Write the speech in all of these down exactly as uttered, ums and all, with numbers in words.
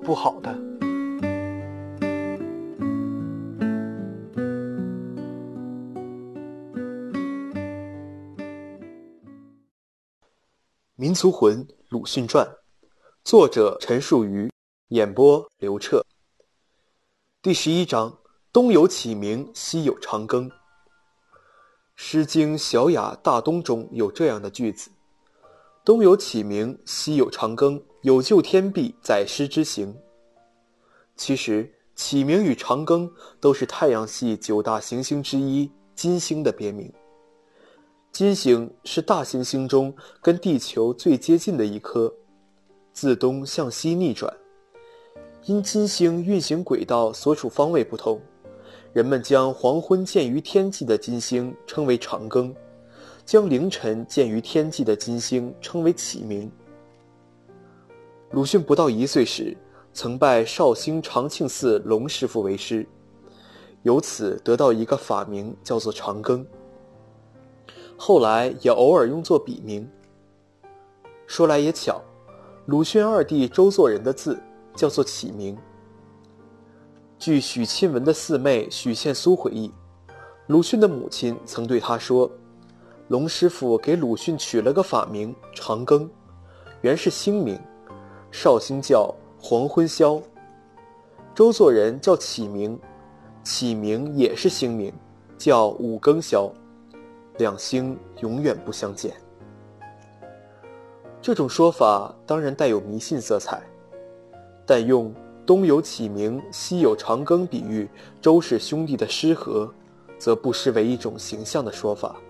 不好的。民族魂·鲁迅传，作者陈树瑜，演播刘彻。第十一章：东有启明，西有长庚。《诗经·小雅·大东》中有这样的句子：东有启明，西有长庚，有救天地，载师之行。其实启明与长庚都是太阳系九大行星之一金星的别名。金星是大行星中跟地球最接近的一颗，自东向西逆转。因金星运行轨道所处方位不同，人们将黄昏见于天际的金星称为长庚，将凌晨见于天际的金星称为启明。鲁迅不到一岁时，曾拜绍兴长庆寺龙师傅为师，由此得到一个法名，叫做长庚。后来也偶尔用作笔名。说来也巧，鲁迅二弟周作人的字叫做启明。据许亲文的四妹许宪苏回忆，鲁迅的母亲曾对他说，龙师傅给鲁迅取了个法名长庚，原是星名，绍兴叫黄昏宵，周作人叫启明，启明也是星名，叫五更宵，两星永远不相见。这种说法当然带有迷信色彩，但用东有启明，西有长庚比喻周氏兄弟的失和，则不失为一种形象的说法。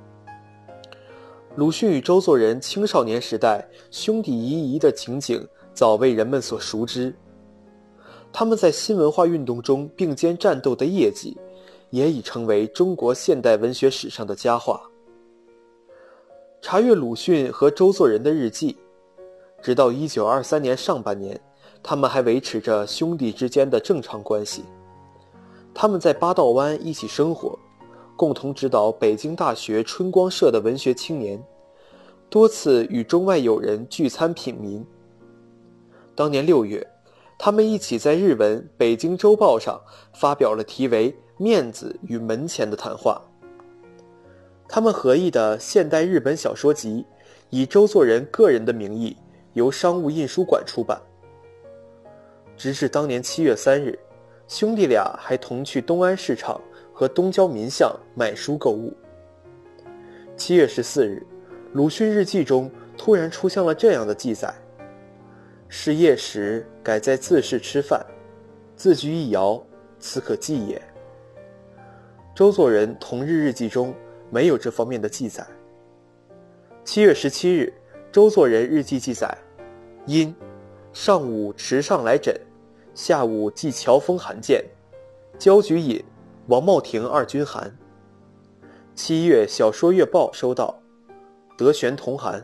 鲁迅与周作人青少年时代兄弟谊谊的情景早为人们所熟知，他们在新文化运动中并肩战斗的业绩也已成为中国现代文学史上的佳话。查阅鲁迅和周作人的日记，直到一九二三年上半年，他们还维持着兄弟之间的正常关系。他们在八道湾一起生活，共同指导北京大学春光社的文学青年，多次与中外友人聚餐品茗。当年六月，他们一起在日文《北京周报》上发表了题为《面子与门前》的谈话。他们合译的现代日本小说集以周作人个人的名义由商务印书馆出版。直至当年七月三日，兄弟俩还同去东安市场和东郊民巷买书购物。七月十四日，鲁迅日记中突然出现了这样的记载：是夜时改在自室吃饭，自居一窑，此可记也。周作人同日日记中没有这方面的记载。七月十七日，周作人日记记载：因上午池上来诊，下午寄乔峰函件，焦菊隐、王茂庭二军函。七月小说月报收到，德玄同函。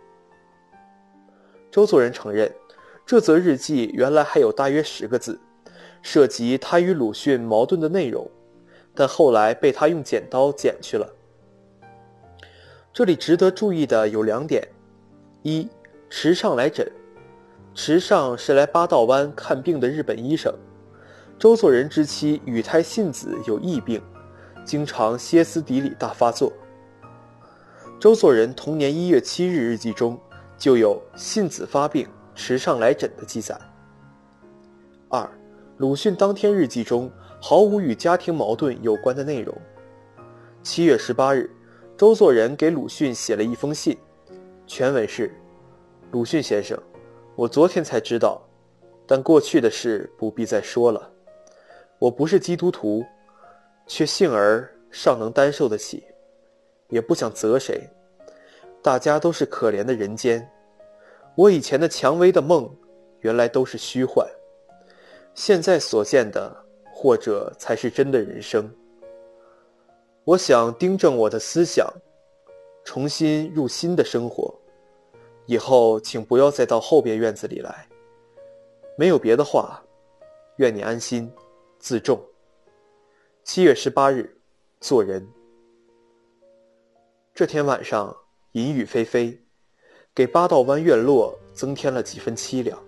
周作人承认，这则日记原来还有大约十个字，涉及他与鲁迅矛盾的内容，但后来被他用剪刀剪去了。这里值得注意的有两点：一，池上来诊。池上是来八道湾看病的日本医生，周作人之妻羽胎信子有疫病，经常歇斯底里大发作。周作人同年一月七日日记中就有信子发病，池上来诊的记载。二，鲁迅当天日记中毫无与家庭矛盾有关的内容。七月十八日，周作人给鲁迅写了一封信，全文是：鲁迅先生，我昨天才知道，但过去的事不必再说了。我不是基督徒，却幸而尚能担受得起，也不想责谁，大家都是可怜的人间。我以前的蔷薇的梦原来都是虚幻，现在所见的或者才是真的人生。我想订正我的思想，重新入新的生活，以后请不要再到后边院子里来。没有别的话，愿你安心自重。七月十八日，做人。这天晚上阴雨霏霏，给八道湾院落增添了几分凄凉。